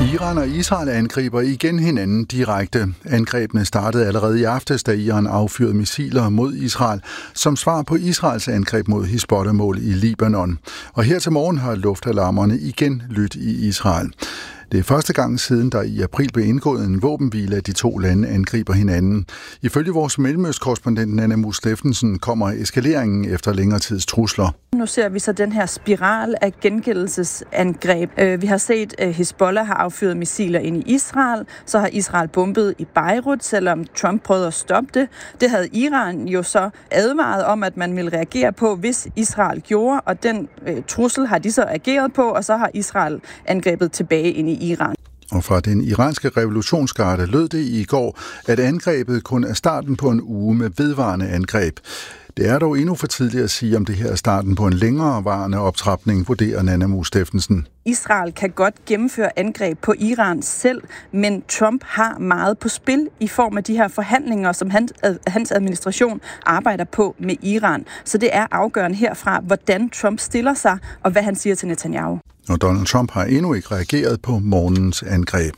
Iran og Israel angriber igen hinanden direkte. Angrebene startede allerede i aftes, da Iran affyrede missiler mod Israel, som svar på Israels angreb mod Hizbollah-mål i Libanon. Og her til morgen har luftalarmerne igen lydt i Israel. Det er første gang siden, der i april blev indgået en våbenhvile, at de to lande angriber hinanden. Ifølge vores mellemøstkorrespondent Nanna Steffensen kommer eskaleringen efter længere tids trusler. Nu ser vi så den her spiral af gengældelsesangreb. Vi har set, at Hizbollah har affyret missiler ind i Israel. Så har Israel bombet i Beirut, selvom Trump prøvede at stoppe det. Det havde Iran jo så advaret om, at man ville reagere på, hvis Israel gjorde. Og den trussel har de så ageret på, og så har Israel angrebet tilbage ind i Iran. Og fra den iranske revolutionsgarde lød det i går, at angrebet kun er starten på en uge med vedvarende angreb. Det er dog endnu for tidligt at sige, om det her er starten på en længerevarende optrapning, vurderer Nanna Steffensen. Israel kan godt gennemføre angreb på Iran selv, men Trump har meget på spil i form af de her forhandlinger, som hans administration arbejder på med Iran. Så det er afgørende herfra, hvordan Trump stiller sig, og hvad han siger til Netanyahu. Og Donald Trump har endnu ikke reageret på morgens angreb.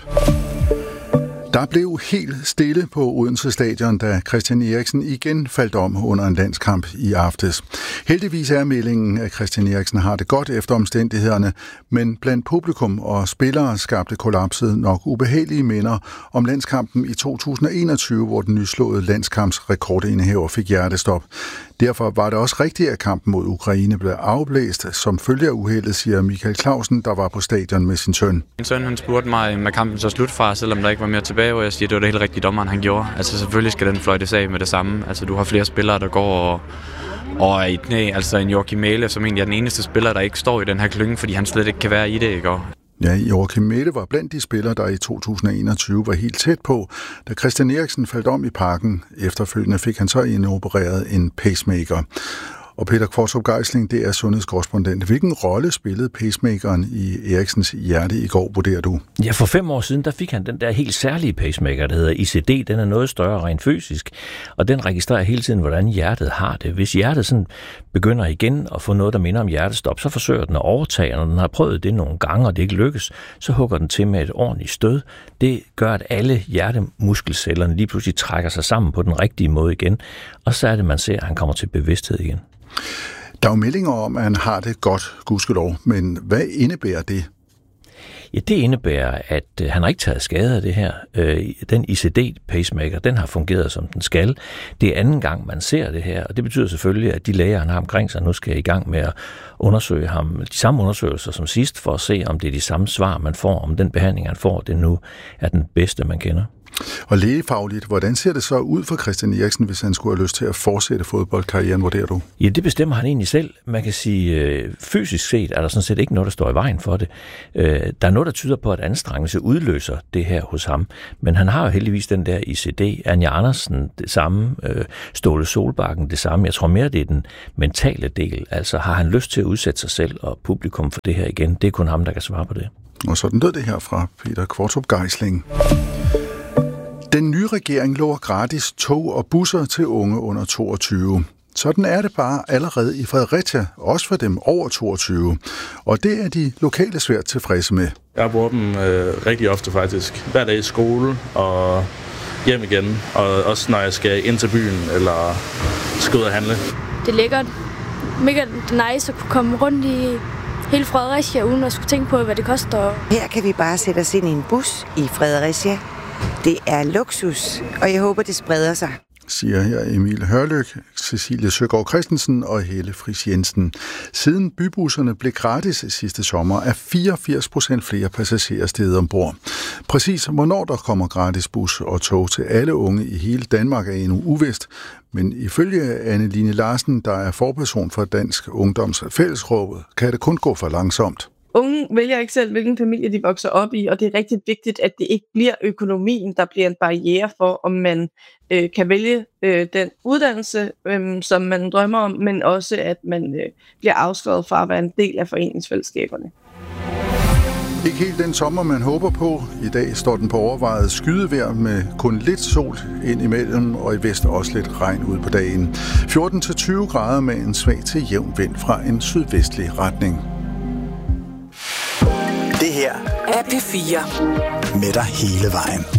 Der blev helt stille på Odense Stadion, da Christian Eriksen igen faldt om under en landskamp i aftes. Heldigvis er meldingen, at Christian Eriksen har det godt efter omstændighederne, men blandt publikum og spillere skabte kollapset nok ubehagelige minder om landskampen i 2021, hvor den nyslåede landskampsrekordindehaver fik hjertestop. Derfor var det også rigtigt, at kampen mod Ukraine blev afblæst, som følge af uheldet, siger Michael Clausen, der var på stadion med sin søn. Min søn han spurgte mig, med kampen så slut fra, selvom der ikke var mere tilbage, og jeg siger, at det var det helt rigtige dommeren, han gjorde. Altså selvfølgelig skal den fløjtes af med det samme. Altså du har flere spillere, der går og er i knæ. Altså en Joachim Mæhle, som egentlig er den eneste spiller, der ikke står i den her klynge, fordi han slet ikke kan være i det, ikke? Ja, Joachim Mæhle var blandt de spillere, der i 2021 var helt tæt på, da Christian Eriksen faldt om i parken. Efterfølgende fik han så indopereret en pacemaker. Og Peter Kvartrup Geisling, det er sundhedskorrespondent. Hvilken rolle spillede pacemakeren i Eriksens hjerte i går, vurderer du? Ja, for 5 år siden, der fik han den der helt særlige pacemaker, der hedder ICD. Den er noget større rent fysisk, og den registrerer hele tiden, hvordan hjertet har det. Hvis hjertet sådan begynder igen at få noget, der minder om hjertestop, så forsøger den at overtage, og når den har prøvet det nogle gange, og det ikke lykkes, så hugger den til med et ordentligt stød. Det gør, at alle hjertemuskelcellerne lige pludselig trækker sig sammen på den rigtige måde igen, og så er det, man ser, at han kommer til bevidsthed igen. Der er jo meldinger om, at han har det godt, gudskelov, men hvad indebærer det? Ja, det indebærer, at han har ikke taget skade af det her. Den ICD-pacemaker, den har fungeret, som den skal. Det er anden gang, man ser det her, og det betyder selvfølgelig, at de læger, han har omkring sig, nu skal i gang med at undersøge ham, de samme undersøgelser som sidst, for at se, om det er de samme svar, man får, om den behandling, han får, det nu er den bedste, man kender. Og lægefagligt, hvordan ser det så ud for Christian Eriksen, hvis han skulle have lyst til at fortsætte fodboldkarrieren, vurderer du? Ja, det bestemmer han egentlig selv. Man kan sige, fysisk set er der sådan set ikke noget, der står i vejen for det. Der er noget, der tyder på, at anstrengelse udløser det her hos ham. Men han har jo heldigvis den der ICD. Anja Andersen, det samme. Ståle Solbakken, det samme. Jeg tror mere, det er den mentale del. Altså har han lyst til at udsætte sig selv og publikum for det her igen? Det er kun ham, der kan svare på det. Og sådan lød det her fra Peter Kvartrup Geisling. Den nye regering lover gratis tog og busser til unge under 22. Sådan er det bare allerede i Fredericia, også for dem over 22. Og det er de lokale svært tilfredse med. Jeg bruger dem rigtig ofte faktisk. Hver dag i skole og hjem igen. Og også når jeg skal ind til byen eller skal ud og handle. Det er lækkert. Mega nice at kunne komme rundt i hele Fredericia, uden at skulle tænke på, hvad det koster. Her kan vi bare sætte os ind i en bus i Fredericia. Det er luksus, og jeg håber, det spreder sig. Siger her Emil Hørlyk, Cecilie Søgaard Christensen og Helle Friis Jensen. Siden bybusserne blev gratis sidste sommer, er 84% flere passagerer steget ombord. Præcis hvornår der kommer gratis bus og tog til alle unge i hele Danmark er endnu uvist, men ifølge Anne-Line Larsen, der er forperson for Dansk Ungdoms Fællesråd, kan det kun gå for langsomt. Unge vælger ikke selv, hvilken familie de vokser op i, og det er rigtig vigtigt, at det ikke bliver økonomien, der bliver en barriere for, om man kan vælge den uddannelse, som man drømmer om, men også, at man bliver afskåret fra at være en del af foreningsfællesskaberne. Ikke helt den sommer, man håber på. I dag står den på overvejet skydevejr med kun lidt sol ind imellem, og i vest også lidt regn ud på dagen. 14-20 grader med en svag til jævn vind fra en sydvestlig retning. Det her af P4. Med dig hele vejen.